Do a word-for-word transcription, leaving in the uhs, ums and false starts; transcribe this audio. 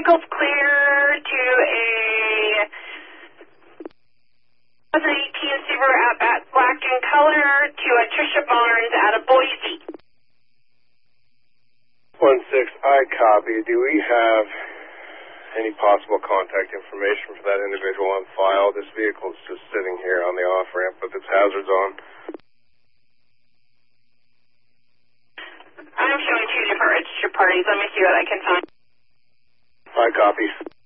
vehicle's clear to a two thousand eighteen Subaru Outback black in color to a Trisha Barnes out of Boise. one six, I copy. Do we have any possible contact information for that individual on file? This vehicle's just sitting here on the off-ramp with its hazards on. I'm showing two different registered parties. Let me see what I can find. I copy.